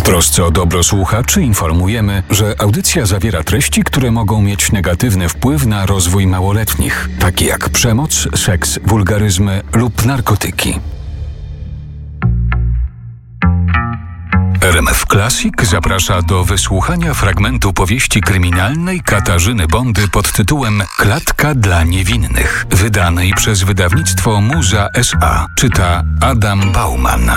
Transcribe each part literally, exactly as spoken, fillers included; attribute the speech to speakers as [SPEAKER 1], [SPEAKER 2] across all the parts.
[SPEAKER 1] trosce o dobro słuchaczy informujemy, że audycja zawiera treści, które mogą mieć negatywny wpływ na rozwój małoletnich, takie jak przemoc, seks, wulgaryzmy lub narkotyki. R M F Classic zaprasza do wysłuchania fragmentu powieści kryminalnej Katarzyny Bondy pod tytułem Klatka dla niewinnych, wydanej przez wydawnictwo Muza S A. Czyta Adam Bauman.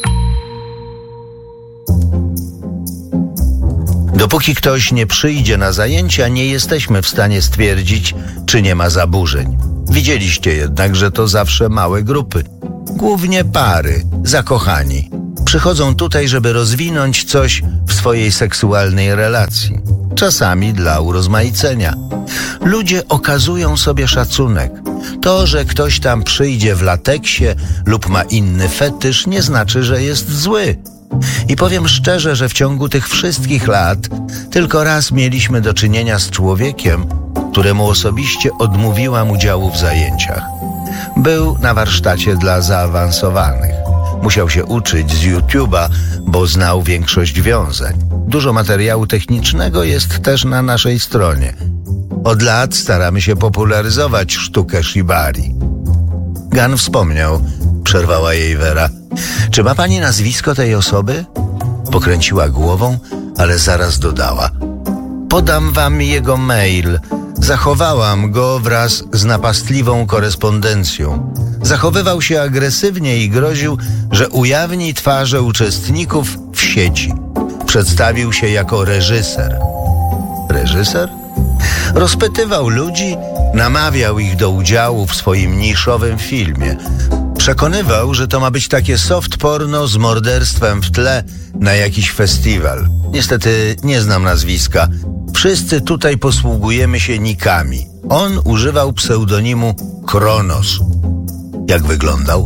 [SPEAKER 2] Dopóki ktoś nie przyjdzie na zajęcia, nie jesteśmy w stanie stwierdzić, czy nie ma zaburzeń. Widzieliście jednak, że to zawsze małe grupy. Głównie pary, zakochani. Przychodzą tutaj, żeby rozwinąć coś w swojej seksualnej relacji. Czasami dla urozmaicenia. Ludzie okazują sobie szacunek. To, że ktoś tam przyjdzie w lateksie lub ma inny fetysz, nie znaczy, że jest zły. I powiem szczerze, że w ciągu tych wszystkich lat tylko raz mieliśmy do czynienia z człowiekiem, któremu osobiście odmówiłam udziału w zajęciach. Był na warsztacie dla zaawansowanych. Musiał się uczyć z YouTube'a, bo znał większość wiązań. Dużo materiału technicznego jest też na naszej stronie. Od lat staramy się popularyzować sztukę shibari. Gan wspomniał, przerwała jej Wera. Czy ma pani nazwisko tej osoby? Pokręciła głową, ale zaraz dodała. Podam wam jego mail. Zachowałam go wraz z napastliwą korespondencją. Zachowywał się agresywnie i groził, że ujawni twarze uczestników w sieci. Przedstawił się jako reżyser. Reżyser? Rozpytywał ludzi, namawiał ich do udziału w swoim niszowym filmie. Przekonywał, że to ma być takie soft porno z morderstwem w tle na jakiś festiwal. Niestety nie znam nazwiska. Wszyscy tutaj posługujemy się nikami. On używał pseudonimu Kronos. Jak wyglądał?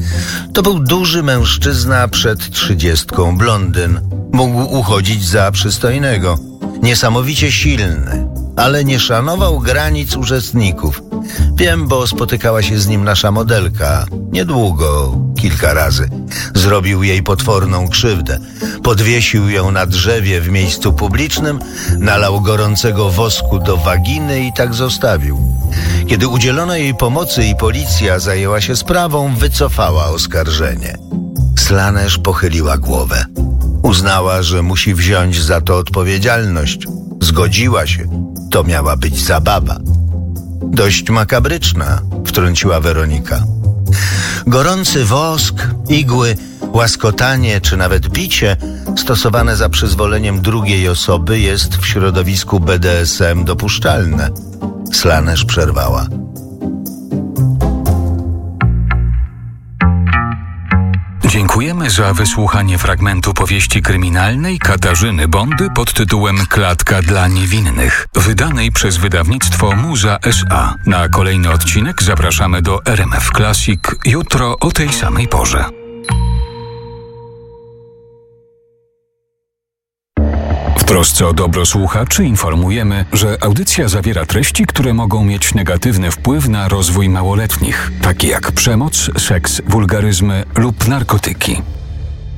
[SPEAKER 2] To był duży mężczyzna przed trzydziestką, blondyn. Mógł uchodzić za przystojnego. Niesamowicie silny, ale nie szanował granic uczestników. Wiem, bo spotykała się z nim nasza modelka. Niedługo, kilka razy. Zrobił jej potworną krzywdę. Podwiesił ją na drzewie w miejscu publicznym, nalał gorącego wosku do waginy i tak zostawił. Kiedy udzielono jej pomocy i policja zajęła się sprawą, wycofała oskarżenie. Slanesh pochyliła głowę. Uznała, że musi wziąć za to odpowiedzialność. Zgodziła się. To miała być zabawa. Dość makabryczna, wtrąciła Weronika. Gorący wosk, igły, łaskotanie czy nawet bicie stosowane za przyzwoleniem drugiej osoby jest w środowisku B D S M dopuszczalne. Slanesh przerwała.
[SPEAKER 1] Dziękujemy za wysłuchanie fragmentu powieści kryminalnej Katarzyny Bondy pod tytułem Klatka dla niewinnych, wydanej przez wydawnictwo Muza S A. Na kolejny odcinek zapraszamy do R M F Classic jutro o tej samej porze. W trosce o dobro słuchaczy informujemy, że audycja zawiera treści, które mogą mieć negatywny wpływ na rozwój małoletnich, takie jak przemoc, seks, wulgaryzmy lub narkotyki.